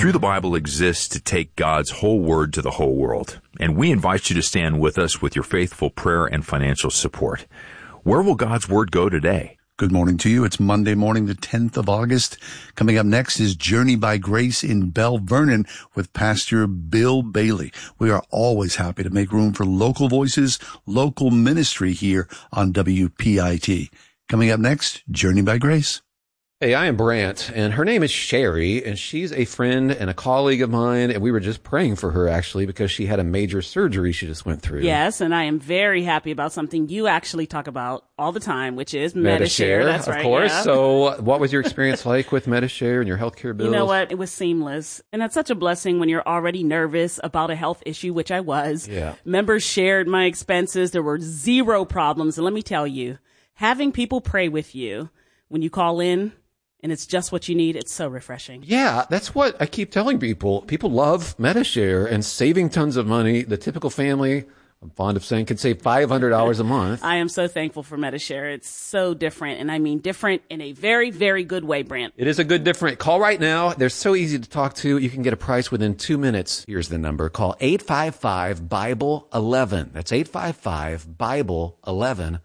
Through the Bible exists to take God's whole word to the whole world, and we invite you to stand with us with your faithful prayer and financial support. Where will God's word go today? Good morning to you. It's Monday morning, the 10th of August. Coming up next is Journey by Grace in Bell Vernon with Pastor Bill Bailey. We are always happy to make room for local voices, local ministry here on WPIT. Coming up next, Journey by Grace. Hey, I am Brant, and her name is Sherry, and she's a friend and a colleague of mine, and we were just praying for her, actually, because she had a major surgery she just went through. Yes, and I am very happy about something you actually talk about all the time, which is Medi-Share. That's right, of course. Yeah. So what was your experience like with Medi-Share and your healthcare bills? You know what? It was seamless, and that's such a blessing when you're already nervous about a health issue, which I was. Yeah. Members shared my expenses. There were zero problems, and let me tell you, having people pray with you when you call in, and it's just what you need, it's so refreshing. Yeah, that's what I keep telling people. People love Medi-Share and saving tons of money. The typical family, I'm fond of saying, can save $500 a month. I am so thankful for Medi-Share. It's so different, and I mean different in a very, very good way, Brant. It is a good different. Call right now. They're so easy to talk to. You can get a price within 2 minutes. Here's the number. Call 855-BIBLE-11. That's 855-BIBLE-11.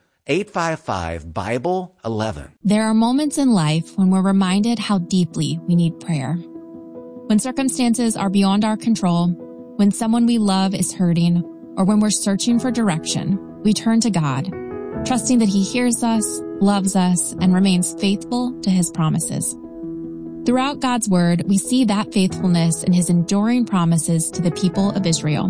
855-BIBLE-11. There are moments in life when we're reminded how deeply we need prayer. When circumstances are beyond our control, when someone we love is hurting, or when we're searching for direction, we turn to God, trusting that He hears us, loves us, and remains faithful to His promises. Throughout God's Word, we see that faithfulness in His enduring promises to the people of Israel.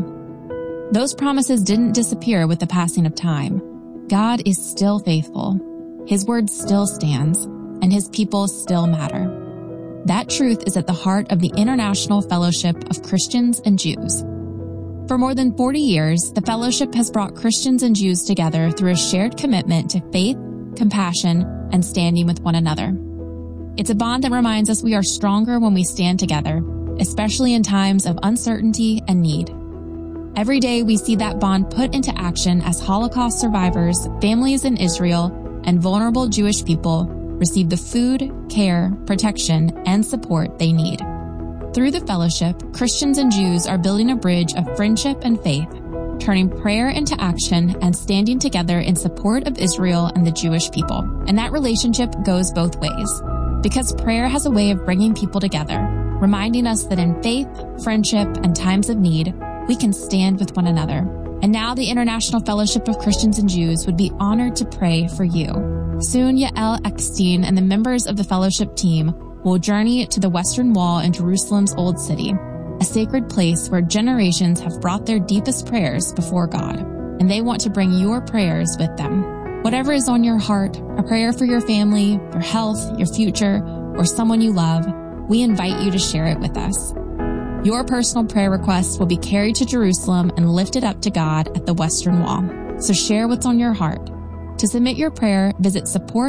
Those promises didn't disappear with the passing of time. God is still faithful, His word still stands, and His people still matter. That truth is at the heart of the International Fellowship of Christians and Jews. For more than 40 years, the fellowship has brought Christians and Jews together through a shared commitment to faith, compassion, and standing with one another. It's a bond that reminds us we are stronger when we stand together, especially in times of uncertainty and need. Every day we see that bond put into action as Holocaust survivors, families in Israel, and vulnerable Jewish people receive the food, care, protection, and support they need. Through the fellowship, Christians and Jews are building a bridge of friendship and faith, turning prayer into action and standing together in support of Israel and the Jewish people. And that relationship goes both ways, because prayer has a way of bringing people together, reminding us that in faith, friendship, and times of need, we can stand with one another. And now the International Fellowship of Christians and Jews would be honored to pray for you. Soon, Yael Eckstein and the members of the fellowship team will journey to the Western Wall in Jerusalem's Old City, a sacred place where generations have brought their deepest prayers before God, and they want to bring your prayers with them. Whatever is on your heart, a prayer for your family, your health, your future, or someone you love, we invite you to share it with us. Your personal prayer requests will be carried to Jerusalem and lifted up to God at the Western Wall. So share what's on your heart. To submit your prayer, visit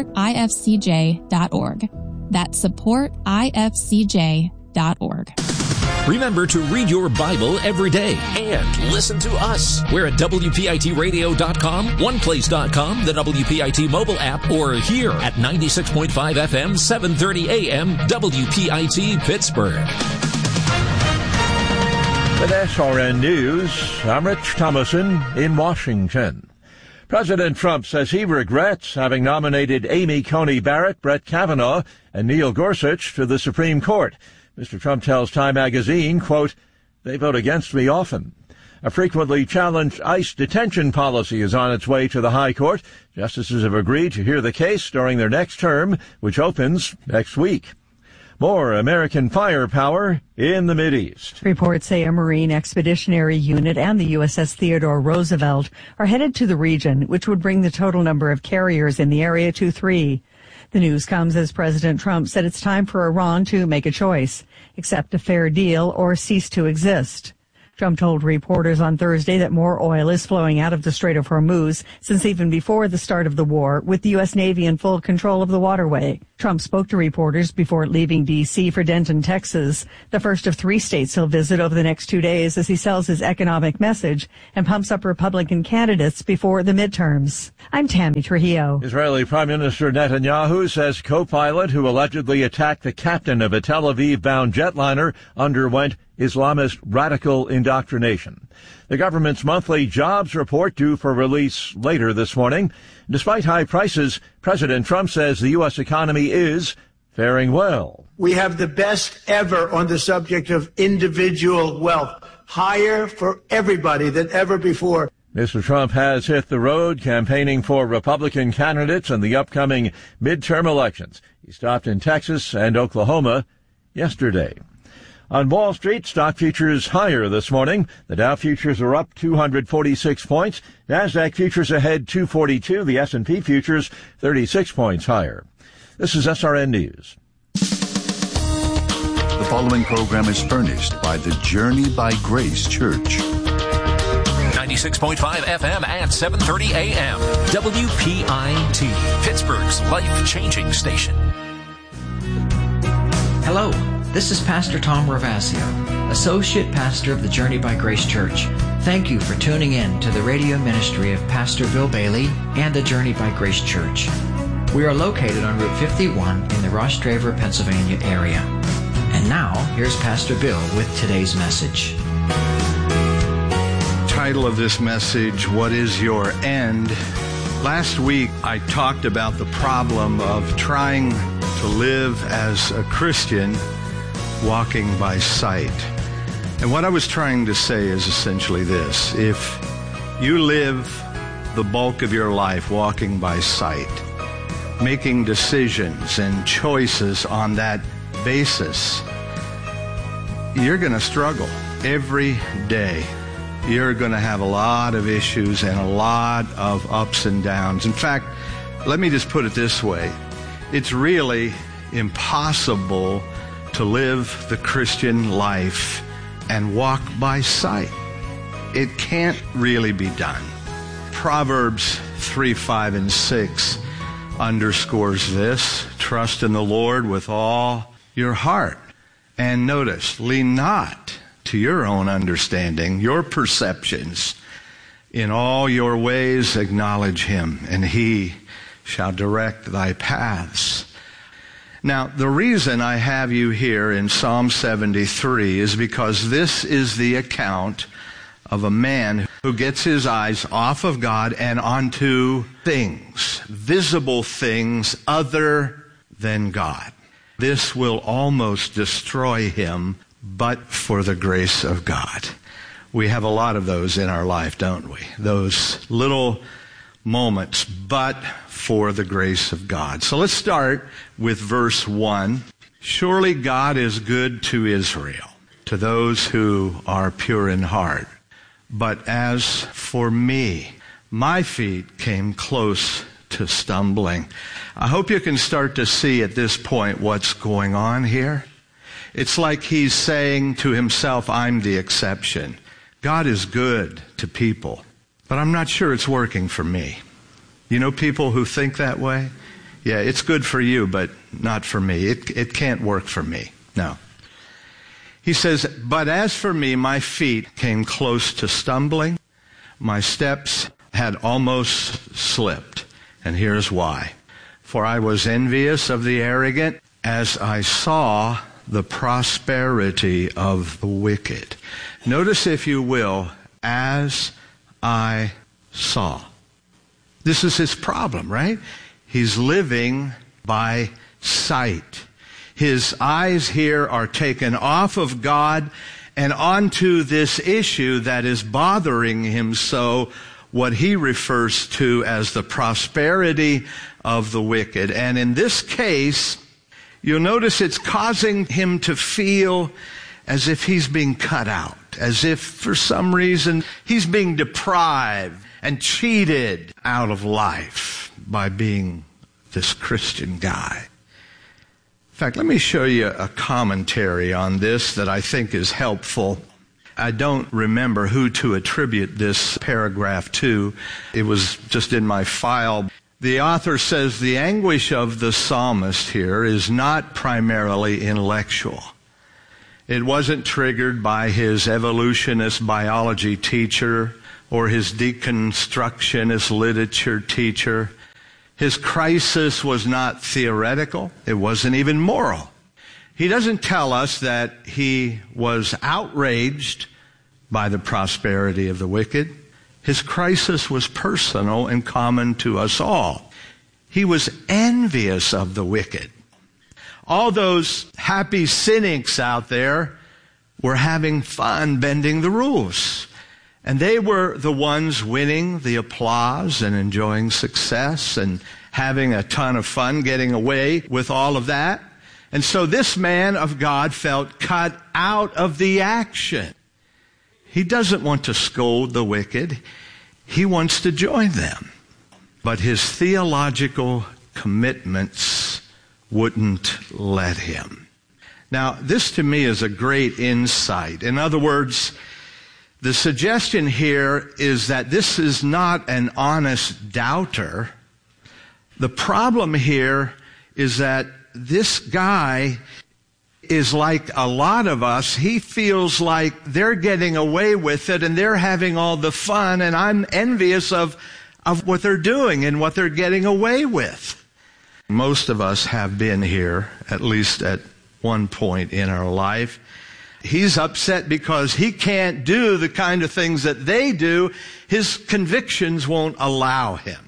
supportifcj.org. That's supportifcj.org. Remember to read your Bible every day and listen to us. We're at WPITradio.com, OnePlace.com, the WPIT mobile app, or here at 96.5 FM, 730 AM, WPIT Pittsburgh. With SRN News, I'm Rich Thomason in Washington. President Trump says he regrets having nominated Amy Coney Barrett, Brett Kavanaugh, and Neil Gorsuch to the Supreme Court. Mr. Trump tells Time magazine, quote, "They vote against me often." A frequently challenged ICE detention policy is on its way to the High Court. Justices have agreed to hear the case during their next term, which opens next week. More American firepower in the Mideast. Reports say a Marine Expeditionary Unit and the USS Theodore Roosevelt are headed to the region, which would bring the total number of carriers in the area to 3. The news comes as President Trump said it's time for Iran to make a choice, accept a fair deal or cease to exist. Trump told reporters on Thursday that more oil is flowing out of the Strait of Hormuz since even before the start of the war, with the U.S. Navy in full control of the waterway. Trump spoke to reporters before leaving D.C. for Denton, Texas, the first of 3 states he'll visit over the next 2 days as he sells his economic message and pumps up Republican candidates before the midterms. I'm Tammy Trujillo. Israeli Prime Minister Netanyahu says co-pilot who allegedly attacked the captain of a Tel Aviv-bound jetliner underwent Islamist radical indoctrination. The government's monthly jobs report due for release later this morning. Despite high prices, President Trump says the U.S. economy is faring well. We have the best ever on the subject of individual wealth, higher for everybody than ever before. Mr. Trump has hit the road campaigning for Republican candidates in the upcoming midterm elections. He stopped in Texas and Oklahoma yesterday. On Wall Street, stock futures higher this morning. The Dow futures are up 246 points. NASDAQ futures ahead 242. The S&P futures 36 points higher. This is SRN News. The following program is furnished by the Journey by Grace Church. 96.5 FM and 730 AM. WPIT, Pittsburgh's life-changing station. Hello, this is Pastor Tom Ravasio, Associate Pastor of the Journey by Grace Church. Thank you for tuning in to the radio ministry of Pastor Bill Bailey and the Journey by Grace Church. We are located on Route 51 in the Ross Draver, Pennsylvania area. And now, here's Pastor Bill with today's message. Title of this message, What is Your End? Last week, I talked about the problem of trying to live as a Christian walking by sight. And what I was trying to say is essentially this. If you live the bulk of your life walking by sight, making decisions and choices on that basis, you're going to struggle every day. You're going to have a lot of issues and a lot of ups and downs. In fact, let me just put it this way. It's really impossible to live the Christian life and walk by sight. It can't really be done. Proverbs 3, 5, and 6 underscores this. Trust in the Lord with all your heart. And notice, lean not to your own understanding, your perceptions. In all your ways acknowledge him, and he shall direct thy paths. Now, the reason I have you here in Psalm 73 is because this is the account of a man who gets his eyes off of God and onto things, visible things other than God. This will almost destroy him, but for the grace of God. We have a lot of those in our life, don't we? Those little moments, but for the grace of God. So let's start with verse 1. Surely God is good to Israel, to those who are pure in heart. But as for me, my feet came close to stumbling. I hope you can start to see at this point what's going on here. It's like he's saying to himself, I'm the exception. God is good to people, but I'm not sure it's working for me. You know people who think that way? Yeah, it's good for you, but not for me. It can't work for me. No. He says, but as for me, my feet came close to stumbling. My steps had almost slipped. And here's why. For I was envious of the arrogant as I saw the prosperity of the wicked. Notice, if you will, as I saw. This is his problem, right? He's living by sight. His eyes here are taken off of God and onto this issue that is bothering him so, what he refers to as the prosperity of the wicked. And in this case, you'll notice it's causing him to feel as if he's being cut out, as if for some reason he's being deprived and cheated out of life by being this Christian guy. In fact, let me show you a commentary on this that I think is helpful. I don't remember who to attribute this paragraph to. It was just in my file. The author says the anguish of the psalmist here is not primarily intellectual. It wasn't triggered by his evolutionist biology teacher or his deconstructionist literature teacher. His crisis was not theoretical. It wasn't even moral. He doesn't tell us that he was outraged by the prosperity of the wicked. His crisis was personal and common to us all. He was envious of the wicked. All those happy cynics out there were having fun bending the rules. And they were the ones winning the applause and enjoying success and having a ton of fun getting away with all of that. And so this man of God felt cut out of the action. He doesn't want to scold the wicked. He wants to join them. But his theological commitments wouldn't let him. Now, this to me is a great insight. In other words, the suggestion here is that this is not an honest doubter. The problem here is that this guy is like a lot of us. He feels like they're getting away with it and they're having all the fun, and I'm envious of what they're doing and what they're getting away with. Most of us have been here, at least at one point in our life. He's upset because he can't do the kind of things that they do. His convictions won't allow him.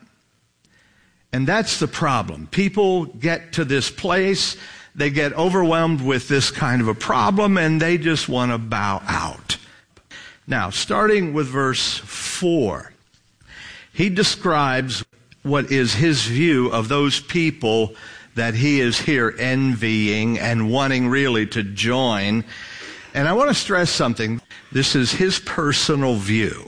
And that's the problem. People get to this place, they get overwhelmed with this kind of a problem, and they just want to bow out. Now, starting with verse 4, he describes what is his view of those people that he is here envying and wanting really to join. And I want to stress something. This is his personal view.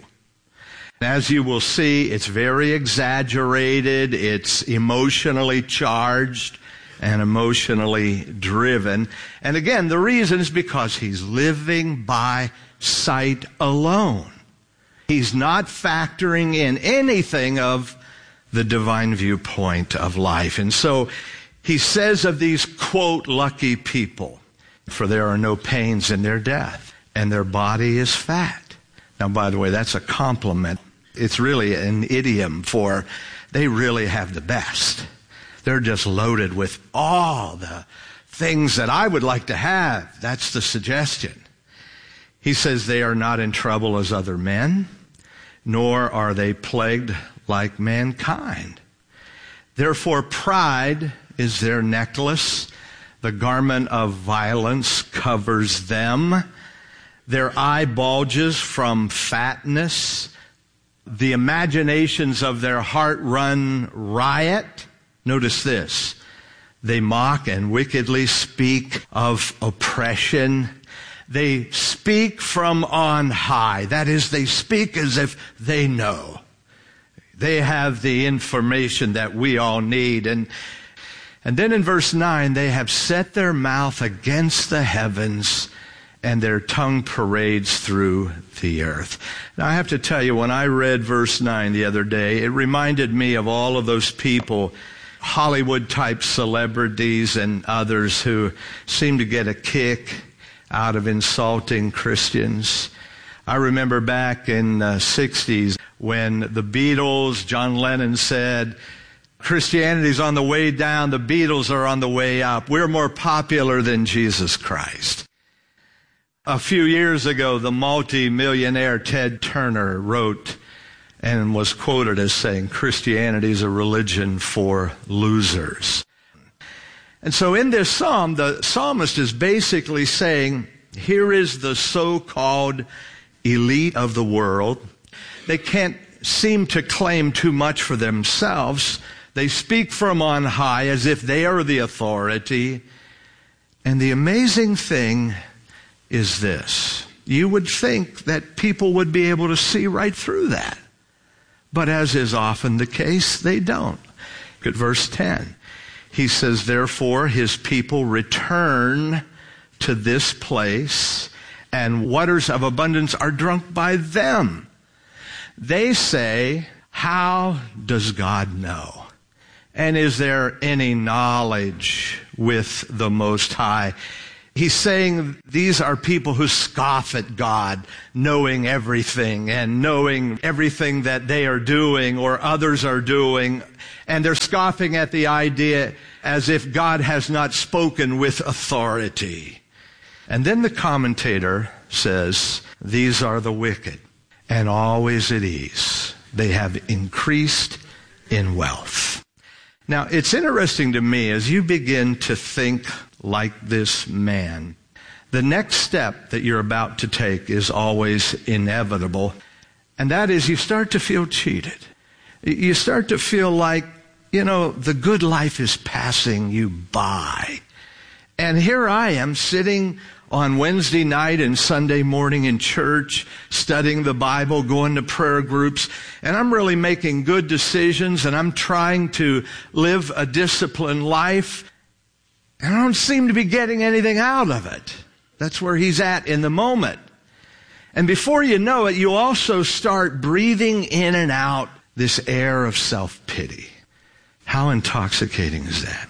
As you will see, it's very exaggerated, it's emotionally charged and emotionally driven. And again, the reason is because he's living by sight alone. He's not factoring in anything of the divine viewpoint of life. And so he says of these, quote, lucky people, for there are no pains in their death, and their body is fat. Now, by the way, that's a compliment. It's really an idiom for they really have the best. They're just loaded with all the things that I would like to have. That's the suggestion. He says they are not in trouble as other men, nor are they plagued like mankind. Therefore, pride is their necklace. The garment of violence covers them. Their eye bulges from fatness. The imaginations of their heart run riot. Notice this. They mock and wickedly speak of oppression. They speak from on high. That is, they speak as if they know. They have the information that we all need. And then in verse 9, they have set their mouth against the heavens, and their tongue parades through the earth. Now, I have to tell you, when I read verse 9 the other day, it reminded me of all of those people, Hollywood-type celebrities and others who seem to get a kick out of insulting Christians. I remember back in the 60s when the Beatles, John Lennon said, Christianity's on the way down, the Beatles are on the way up. We're more popular than Jesus Christ. A few years ago, the multi-millionaire Ted Turner wrote and was quoted as saying, Christianity is a religion for losers. And so in this psalm, the psalmist is basically saying, here is the so-called elite of the world. They can't seem to claim too much for themselves. They speak from on high as if they are the authority. And the amazing thing is this. You would think that people would be able to see right through that. But as is often the case, they don't. Look at verse 10. He says, therefore, his people return to this place and waters of abundance are drunk by them. They say, how does God know? And is there any knowledge with the Most High? He's saying these are people who scoff at God, knowing everything and knowing everything that they are doing or others are doing. And they're scoffing at the idea as if God has not spoken with authority. And then the commentator says, these are the wicked, and always at ease. They have increased in wealth. Now, it's interesting to me as you begin to think like this man, the next step that you're about to take is always inevitable, and that is you start to feel cheated. You start to feel like, the good life is passing you by. And here I am sitting on Wednesday night and Sunday morning in church, studying the Bible, going to prayer groups, and I'm really making good decisions, and I'm trying to live a disciplined life, and I don't seem to be getting anything out of it. That's where he's at in the moment. And before you know it, you also start breathing in and out this air of self-pity. How intoxicating is that?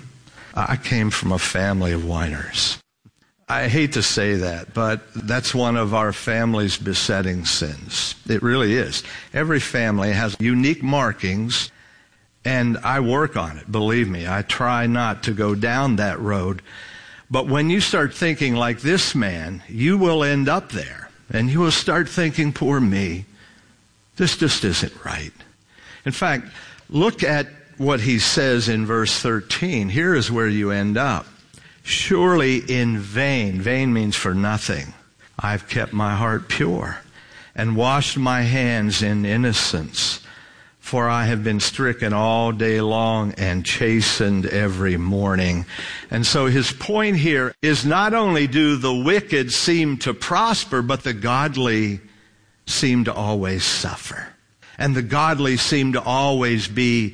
I came from a family of whiners. I hate to say that, but that's one of our family's besetting sins. It really is. Every family has unique markings, and I work on it, believe me. I try not to go down that road. But when you start thinking like this man, you will end up there, and you will start thinking, poor me, this just isn't right. In fact, look at what he says in verse 13. Here is where you end up. Surely in vain, vain means for nothing, I've kept my heart pure and washed my hands in innocence, for I have been stricken all day long and chastened every morning. And so his point here is not only do the wicked seem to prosper, but the godly seem to always suffer. And the godly seem to always be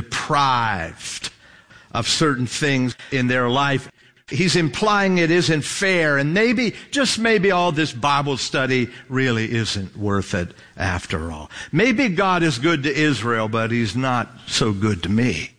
deprived of certain things in their life. He's implying it isn't fair, and maybe, just maybe, all this Bible study really isn't worth it after all. Maybe God is good to Israel, but he's not so good to me.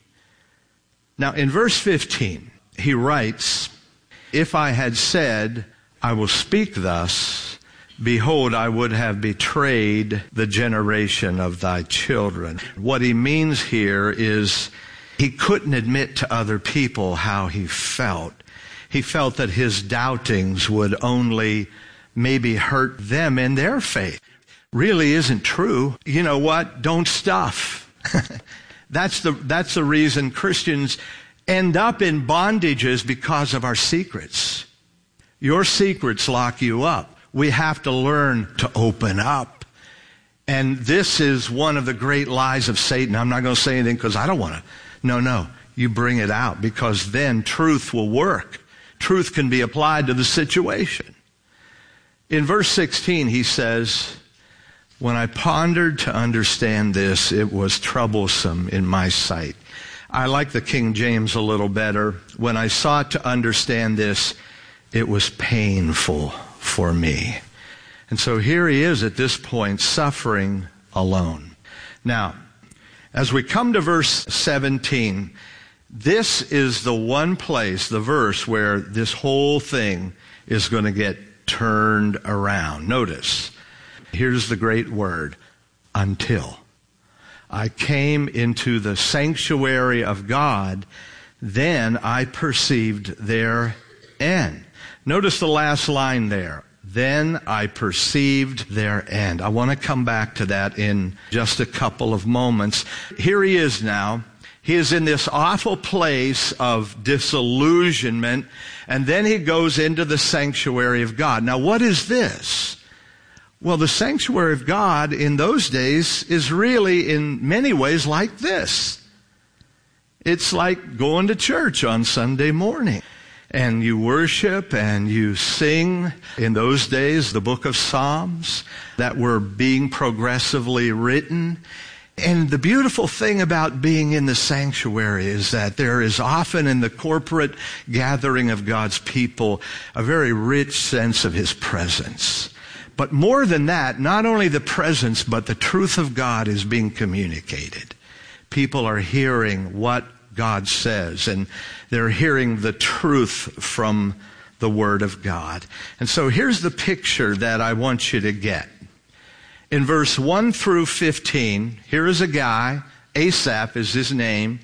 Now, in verse 15, he writes, if I had said, I will speak thus, behold, I would have betrayed the generation of thy children. What he means here is he couldn't admit to other people how he felt. He felt that his doubtings would only maybe hurt them in their faith. Really isn't true. You know what? Don't stuff. That's the reason Christians end up in bondages, because of our secrets. Your secrets lock you up. We have to learn to open up. And this is one of the great lies of Satan. I'm not going to say anything because I don't want to. No. You bring it out, because then truth will work. Truth can be applied to the situation. In verse 16, he says, when I pondered to understand this, it was troublesome in my sight. I like the King James a little better. When I sought to understand this, it was painful for me. And so here he is at this point, suffering alone. Now, as we come to verse 17, this is the one place, the verse, where this whole thing is going to get turned around. Notice, here's the great word, until. I came into the sanctuary of God, then I perceived their end. Notice the last line there. Then I perceived their end. I want to come back to that in just a couple of moments. Here he is now. He is in this awful place of disillusionment, and then he goes into the sanctuary of God. Now, what is this? Well, the sanctuary of God in those days is really in many ways like this. It's like going to church on Sunday morning, and you worship and you sing. In those days, the book of Psalms that were being progressively written. And the beautiful thing about being in the sanctuary is that there is often in the corporate gathering of God's people a very rich sense of His presence. But more than that, not only the presence, but the truth of God is being communicated. People are hearing what God says, and they're hearing the truth from the Word of God. And so here's the picture that I want you to get. In verse 1 through 15, here is a guy, Asaph is his name.